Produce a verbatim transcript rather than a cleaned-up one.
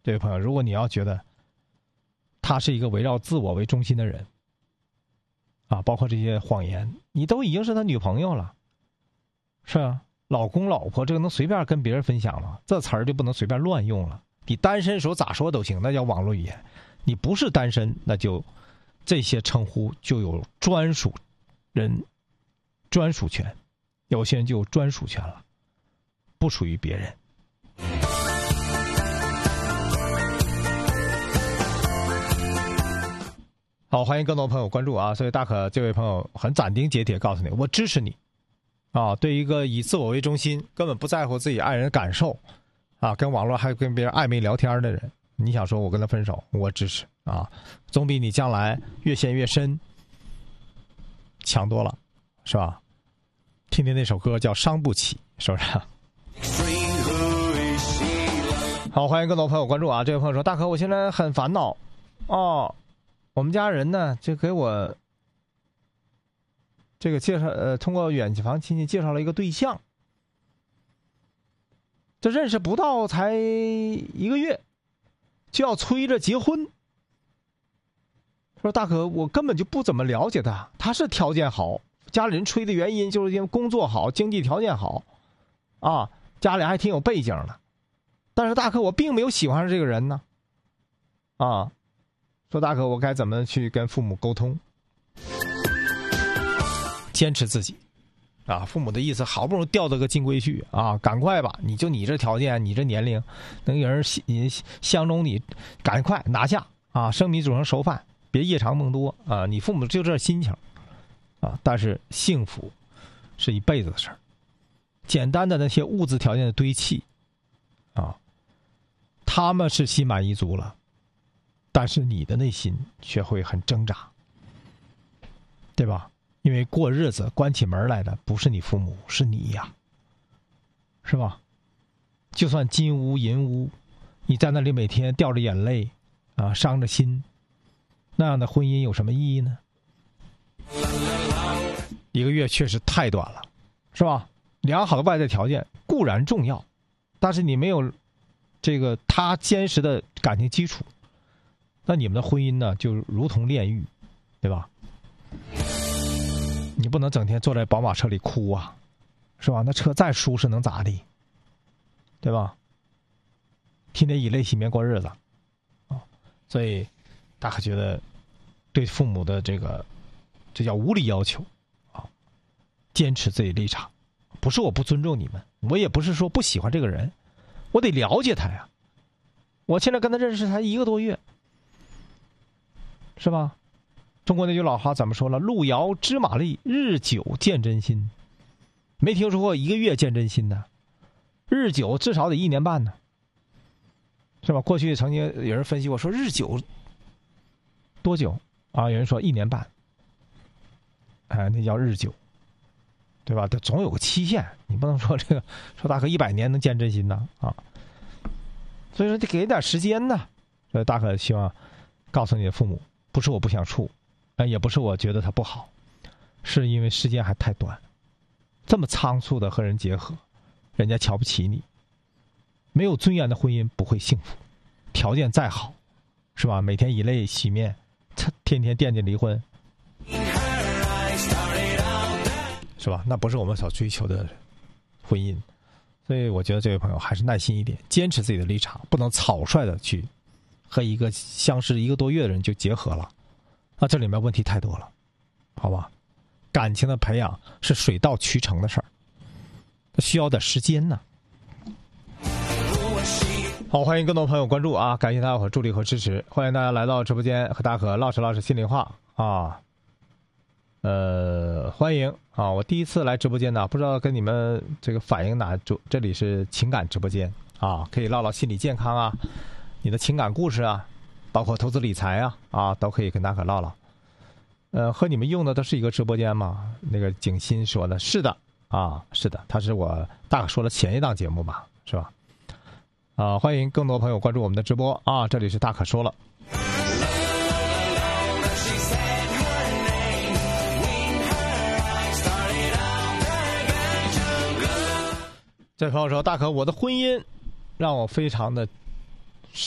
这位朋友，如果你要觉得他是一个围绕自我为中心的人啊，包括这些谎言，你都已经是他女朋友了，是啊，老公老婆这个能随便跟别人分享吗？这词儿就不能随便乱用了。你单身时候咋说都行，那叫网络语言。你不是单身，那就这些称呼就有专属人专属权，有些人就有专属权了，不属于别人。好，欢迎更多朋友关注啊！所以大可这位朋友很斩钉截铁告诉你，我支持你啊！对一个以自我为中心，根本不在乎自己爱人的感受啊，跟网络还跟别人暧昧聊天的人，你想说我跟他分手，我支持啊，总比你将来越陷越深强多了，是吧？听听那首歌叫《伤不起》，是不是？好，欢迎更多朋友关注啊！这位朋友说，大可我现在很烦恼哦。我们家人呢，就给我这个介绍，呃，通过远房亲戚介绍了一个对象，这认识不到才一个月，就要催着结婚。说大可，我根本就不怎么了解他，他是条件好，家里人催的原因就是因为工作好，经济条件好，啊，家里还挺有背景的。但是大可，我并没有喜欢上这个人呢，啊。说大可，我该怎么去跟父母沟通？坚持自己啊！父母的意思好不容易调到个金龟婿啊，赶快吧！你就你这条件，你这年龄，能有人相中你，赶快拿下啊！生米煮成熟饭，别夜长梦多啊！你父母就这心情啊！但是幸福是一辈子的事儿，简单的那些物质条件的堆砌啊，他们是心满意足了。但是你的内心却会很挣扎，对吧？因为过日子关起门来的不是你父母，是你呀，是吧？就算金屋银屋，你在那里每天掉着眼泪啊，伤着心，那样的婚姻有什么意义呢？一个月确实太短了，是吧？良好的外在条件固然重要，但是你没有这个他坚实的感情基础，那你们的婚姻呢，就如同炼狱，对吧？你不能整天坐在宝马车里哭啊，是吧？那车再舒适能咋地，对吧？天天以泪洗面过日子啊，所以大可觉得对父母的这个，这叫无理要求啊，坚持自己立场，不是我不尊重你们，我也不是说不喜欢这个人，我得了解他呀。我现在跟他认识才一个多月。是吧？中国那句老话怎么说了？路遥知马力，日久见真心。没听说过一个月见真心的，日久至少得一年半呢，是吧？过去曾经有人分析过，说日久多久啊？有人说一年半，哎，那叫日久，对吧？它总有个期限，你不能说这个说大可一百年能见真心呢啊。所以说得给点时间呢。所以大可希望告诉你的父母。不是我不想处，也不是我觉得他不好，是因为时间还太短，这么仓促的和人结合，人家瞧不起你。没有尊严的婚姻不会幸福，条件再好，是吧？每天以泪洗面，天天惦记离婚，是吧？那不是我们所追求的婚姻。所以我觉得这位朋友还是耐心一点，坚持自己的立场，不能草率的去和一个相识一个多月的人就结合了，那这里面问题太多了，好吧？感情的培养是水到渠成的事儿，需要点时间呢。好，欢迎更多朋友关注啊！感谢大家伙助力和支持，欢迎大家来到直播间和大家伙唠嗑唠嗑心里话啊。呃，欢迎啊！我第一次来直播间呢，不知道跟你们这个反应哪组？这里是情感直播间啊，可以唠唠心理健康啊。你的情感故事啊，包括投资理财啊，啊，都可以跟大家唠唠。呃，和你们用的都是一个直播间吗？那个景欣说的是的啊，是的，他是我大概说了前一档节目吧，是吧？啊，欢迎更多朋友关注我们的直播啊，这里是大可说了。这朋友说，大可，我的婚姻让我非常的